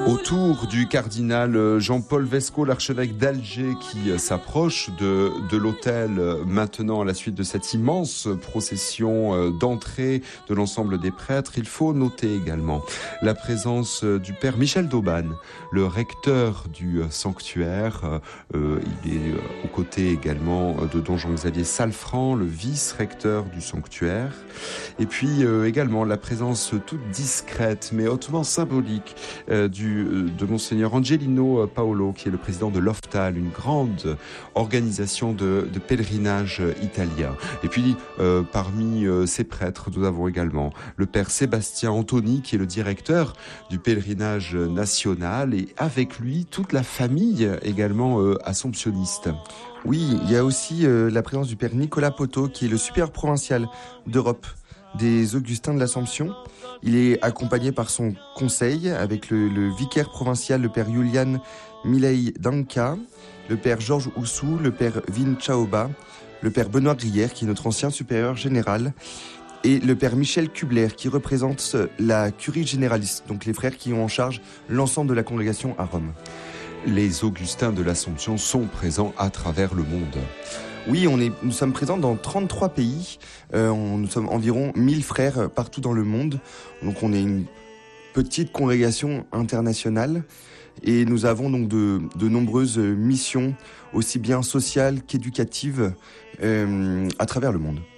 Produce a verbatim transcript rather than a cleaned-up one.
Autour du cardinal Jean-Paul Vesco, l'archevêque d'Alger, qui s'approche de, de l'autel maintenant à la suite de cette immense procession d'entrée de l'ensemble des prêtres, il faut noter également la présence du père Michel Dauban, le recteur du sanctuaire. Euh, il est aux côtés également de don Jean-Xavier Salfran, le vice-recteur du sanctuaire. Et puis euh, également la présence toute discrète mais hautement symbolique euh, du de Monseigneur Angelino Paolo, qui est le président de l'OFTAL, une grande organisation de, de pèlerinage italien. Et puis, euh, parmi euh, ces prêtres, nous avons également le père Sébastien Antoni, qui est le directeur du pèlerinage national, et avec lui, toute la famille également euh, assomptionniste. Oui, il y a aussi euh, la présence du père Nicolas Poto, qui est le supérieur provincial d'Europe des Augustins de l'Assomption. Il est accompagné par son conseil avec le, le vicaire provincial, le père Julian Milei Danka, le père Georges Oussou, le père Vin Chaoba, le père Benoît Grière, qui est notre ancien supérieur général, et le père Michel Kubler, qui représente la curie généraliste, donc les frères qui ont en charge l'ensemble de la congrégation à Rome. Les Augustins de l'Assomption sont présents à travers le monde. Oui, on est, nous sommes présents dans trente-trois pays. Euh, on, nous sommes environ mille frères partout dans le monde. Donc on est une petite congrégation internationale. Et nous avons donc de, de nombreuses missions, aussi bien sociales qu'éducatives, euh, à travers le monde.